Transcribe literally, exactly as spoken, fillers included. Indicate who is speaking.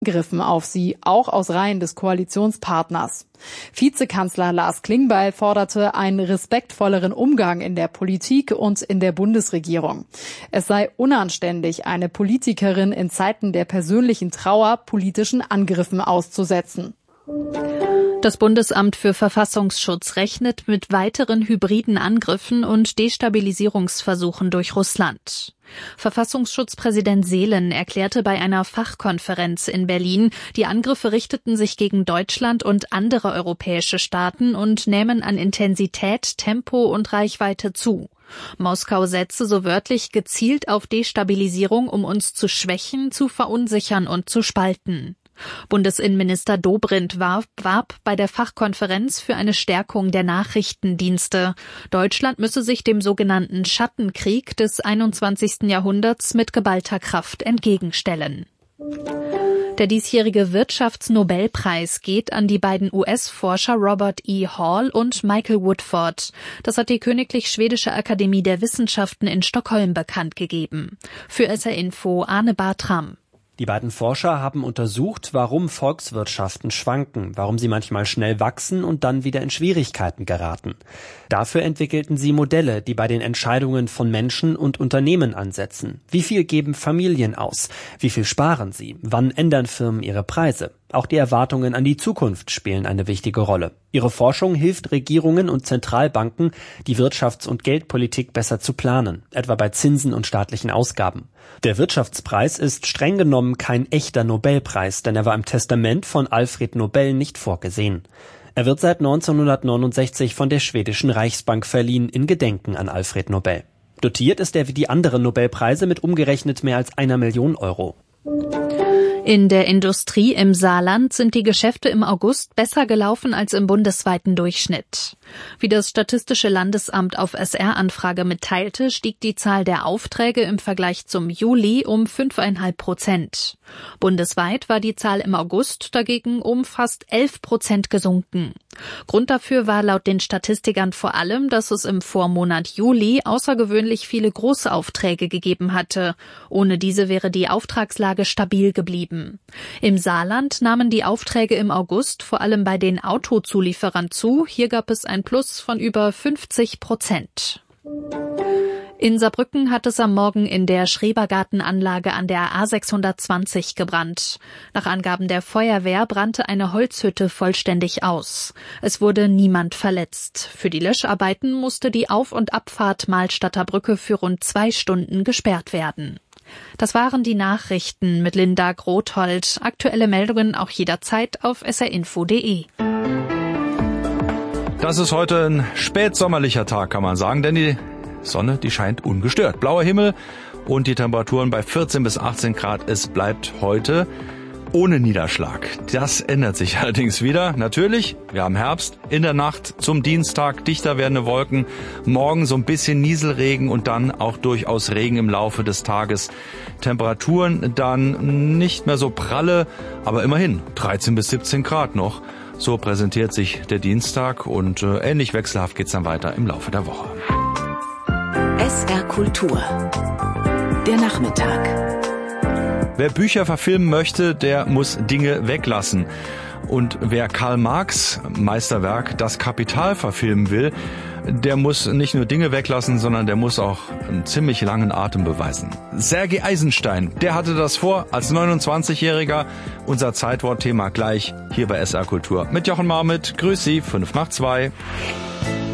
Speaker 1: Angriffen auf sie, auch aus Reihen des Koalitionspartners. Vizekanzler Lars Klingbeil forderte einen respektvolleren Umgang in der Politik und in der Bundesregierung. Es sei unanständig, eine Politikerin in Zeiten der persönlichen Trauer politischen Angriffen auszusetzen.
Speaker 2: Das Bundesamt für Verfassungsschutz rechnet mit weiteren hybriden Angriffen und Destabilisierungsversuchen durch Russland. Verfassungsschutzpräsident Seelen erklärte bei einer Fachkonferenz in Berlin, die Angriffe richteten sich gegen Deutschland und andere europäische Staaten und nähmen an Intensität, Tempo und Reichweite zu. Moskau setze so wörtlich gezielt auf Destabilisierung, um uns zu schwächen, zu verunsichern und zu spalten. Bundesinnenminister Dobrindt warb, warb bei der Fachkonferenz für eine Stärkung der Nachrichtendienste. Deutschland müsse sich dem sogenannten Schattenkrieg des einundzwanzigsten Jahrhunderts mit geballter Kraft entgegenstellen. Der diesjährige Wirtschaftsnobelpreis geht an die beiden U S-Forscher Robert E. Hall und Michael Woodford. Das hat die Königlich Schwedische Akademie der Wissenschaften in Stockholm bekannt gegeben. Für S R Info Arne Bartram.
Speaker 3: Die beiden Forscher haben untersucht, warum Volkswirtschaften schwanken, warum sie manchmal schnell wachsen und dann wieder in Schwierigkeiten geraten. Dafür entwickelten sie Modelle, die bei den Entscheidungen von Menschen und Unternehmen ansetzen. Wie viel geben Familien aus? Wie viel sparen sie? Wann ändern Firmen ihre Preise? Auch die Erwartungen an die Zukunft spielen eine wichtige Rolle. Ihre Forschung hilft Regierungen und Zentralbanken, die Wirtschafts- und Geldpolitik besser zu planen, etwa bei Zinsen und staatlichen Ausgaben. Der Wirtschaftspreis ist streng genommen kein echter Nobelpreis, denn er war im Testament von Alfred Nobel nicht vorgesehen. Er wird seit neunzehnhundertneunundsechzig von der schwedischen Reichsbank verliehen in Gedenken an Alfred Nobel. Dotiert ist er wie die anderen Nobelpreise mit umgerechnet mehr als einer Million Euro.
Speaker 2: In der Industrie im Saarland sind die Geschäfte im August besser gelaufen als im bundesweiten Durchschnitt. Wie das Statistische Landesamt auf S R-Anfrage mitteilte, stieg die Zahl der Aufträge im Vergleich zum Juli um fünf Komma fünf Prozent. Bundesweit war die Zahl im August dagegen um fast elf Prozent gesunken. Grund dafür war laut den Statistikern vor allem, dass es im Vormonat Juli außergewöhnlich viele Großaufträge gegeben hatte. Ohne diese wäre die Auftragslage stabil geblieben. Im Saarland nahmen die Aufträge im August vor allem bei den Autozulieferern zu. Hier gab es ein Plus von über fünfzig Prozent. In Saarbrücken hat es am Morgen in der Schrebergartenanlage an der A sechshundertzwanzig gebrannt. Nach Angaben der Feuerwehr brannte eine Holzhütte vollständig aus. Es wurde niemand verletzt. Für die Löscharbeiten musste die Auf- und Abfahrt Mahlstadter Brücke für rund zwei Stunden gesperrt werden. Das waren die Nachrichten mit Linda Grothold. Aktuelle Meldungen auch jederzeit auf s r info punkt d e.
Speaker 4: Das ist heute ein spätsommerlicher Tag, kann man sagen, denn die Sonne, die scheint ungestört. Blauer Himmel und die Temperaturen bei vierzehn bis achtzehn Grad. Es bleibt heute ohne Niederschlag. Das ändert sich allerdings wieder. Natürlich, wir haben Herbst. In der Nacht zum Dienstag dichter werdende Wolken. Morgen so ein bisschen Nieselregen und dann auch durchaus Regen im Laufe des Tages. Temperaturen dann nicht mehr so pralle, aber immerhin dreizehn bis siebzehn Grad noch. So präsentiert sich der Dienstag und äh, ähnlich wechselhaft geht's dann weiter im Laufe der Woche.
Speaker 5: S R Kultur. Der Nachmittag.
Speaker 4: Wer Bücher verfilmen möchte, der muss Dinge weglassen. Und wer Karl Marx' Meisterwerk Das Kapital verfilmen will, der muss nicht nur Dinge weglassen, sondern der muss auch einen ziemlich langen Atem beweisen. Sergei Eisenstein, der hatte das vor als neunundzwanzigjähriger. Unser Zeitwortthema gleich hier bei S R Kultur. Mit Jochen Marmit, grüß Sie, fünf nach zwei.